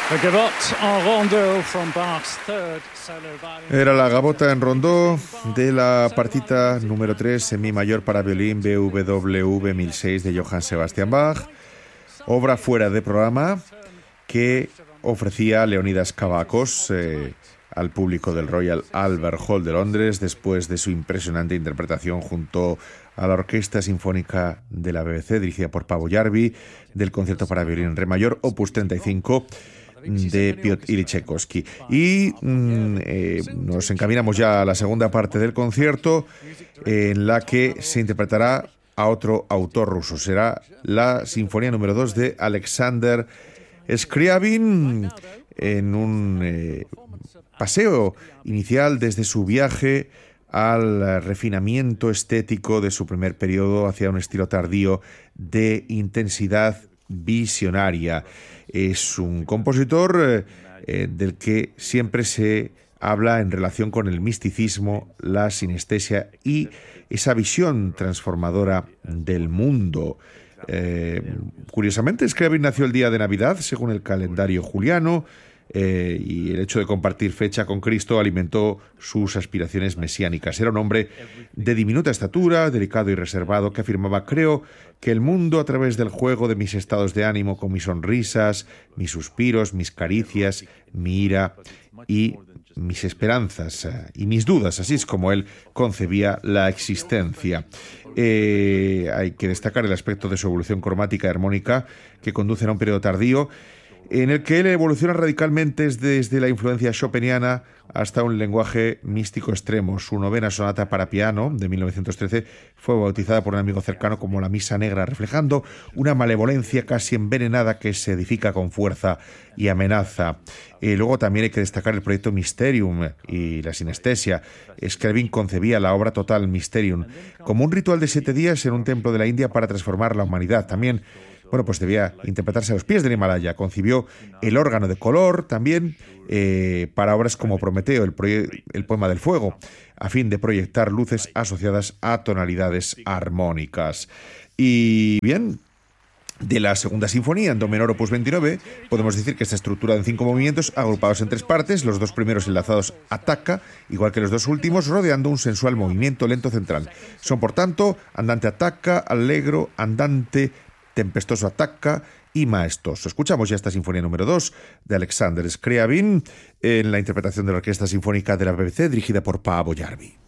Era la gavota en rondó de la partita número 3 en mi mayor para violín BWV 1006 de Johann Sebastian Bach, obra fuera de programa que ofrecía Leonidas Kavakos al público del Royal Albert Hall de Londres después de su impresionante interpretación junto a la Orquesta Sinfónica de la BBC dirigida por Paavo Järvi del concierto para violín en re mayor opus 35 de Piotr Ilich Tchaikovsky. Y nos encaminamos ya a la segunda parte del concierto, en la que se interpretará a otro autor ruso. Será la Sinfonía número 2 de Alexander Scriabin, en un paseo inicial desde su viaje al refinamiento estético de su primer periodo hacia un estilo tardío de intensidad visionaria. Es un compositor del que siempre se habla en relación con el misticismo, la sinestesia y esa visión transformadora del mundo. Curiosamente, Scriabin nació el día de Navidad, según el calendario juliano, y el hecho de compartir fecha con Cristo alimentó sus aspiraciones mesiánicas. Era un hombre de diminuta estatura, delicado y reservado, que afirmaba: creo que el mundo, a través del juego de mis estados de ánimo, con mis sonrisas, mis suspiros, mis caricias, mi ira y mis esperanzas y mis dudas, así es como él concebía la existencia. Hay que destacar el aspecto de su evolución cromática y armónica, que conduce a un periodo tardío en el que él evoluciona radicalmente desde la influencia chopiniana hasta un lenguaje místico extremo. Su novena sonata para piano, de 1913, fue bautizada por un amigo cercano como la Misa Negra, reflejando una malevolencia casi envenenada que se edifica con fuerza y amenaza. Luego también hay que destacar el proyecto Mysterium y la sinestesia. Scriabin concebía la obra Total Mysterium como un ritual de 7 días en un templo de la India para transformar la humanidad. También pues debía interpretarse a los pies del Himalaya. Concibió el órgano de color también para obras como Prometeo, el poema del fuego, a fin de proyectar luces asociadas a tonalidades armónicas. Y bien, de la segunda sinfonía, en do menor opus 29, podemos decir que está estructurada en 5 movimientos agrupados en 3 partes, los 2 primeros enlazados a tacca, igual que los 2 últimos, rodeando un sensual movimiento lento central. Son, por tanto, andante a tacca, allegro, andante, tempestoso attacca y maestoso. Escuchamos ya esta Sinfonía número 2 de Alexander Scriabin en la interpretación de la Orquesta Sinfónica de la BBC dirigida por Paavo Järvi.